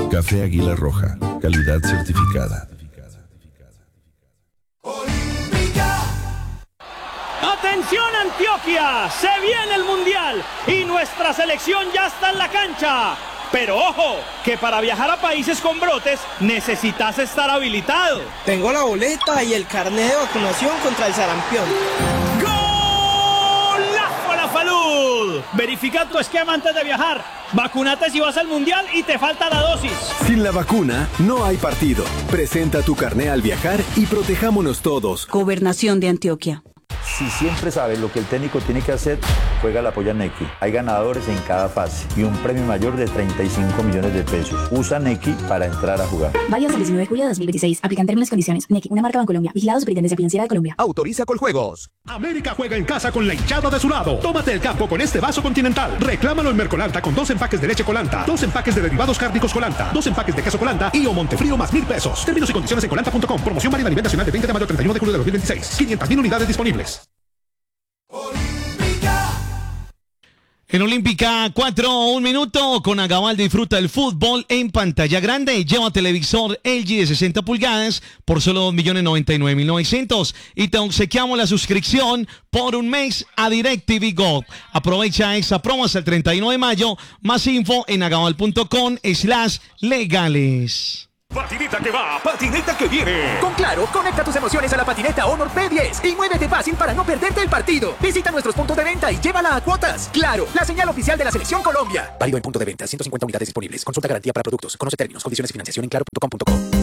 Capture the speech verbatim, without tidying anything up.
Café Águila Roja, calidad certificada. ¡Atención Antioquia! ¡Se viene el Mundial! Y nuestra selección ya está en la cancha. Pero ojo, que para viajar a países con brotes necesitas estar habilitado. Tengo la boleta y el carnet de vacunación contra el sarampión. ¡Golazo a la Falud! Verifica tu esquema antes de viajar. Vacúnate si vas al Mundial y te falta la dosis. Sin la vacuna, no hay partido. Presenta tu carné al viajar y protejámonos todos. Gobernación de Antioquia. Si siempre sabes lo que el técnico tiene que hacer, juega la Polla Nequi. Hay ganadores en cada fase y un premio mayor de treinta y cinco millones de pesos. Usa Nequi para entrar a jugar. Válido hasta el diecinueve de julio de dos mil veintiséis. Aplican términos y condiciones. Nequi, una marca Bancolombia. Vigilado Superintendencia Financiera de Colombia. Autoriza Coljuegos. América juega en casa con la hinchada de su lado. Tómate el campo con este vaso Continental. Reclámalo en Mercolanta con dos empaques de leche Colanta, dos empaques de derivados cárnicos Colanta, dos empaques de queso Colanta y o Montefrío más mil pesos. Términos y condiciones en colanta punto com. Promoción válida a nivel nacional de veinte de mayo al treinta y uno de julio de dos mil veintiséis. quinientas mil unidades disponibles. En Olímpica cuatro, un minuto, con Agabal disfruta el fútbol en pantalla grande. Lleva televisor L G de sesenta pulgadas por solo dos millones noventa y nueve mil novecientos y te obsequiamos la suscripción por un mes a DirecTV Go. Aprovecha esta promo hasta el treinta y uno de mayo. Más info en agabal punto com slash legales. Patineta que va, patineta que viene. Con Claro, conecta tus emociones a la patineta Honor P diez y muévete fácil para no perderte el partido. Visita nuestros puntos de venta y llévala a cuotas. Claro, la señal oficial de la Selección Colombia. Válido en punto de venta, ciento cincuenta unidades disponibles. Consulta garantía para productos. Conoce términos, condiciones y financiación en claro punto com punto co.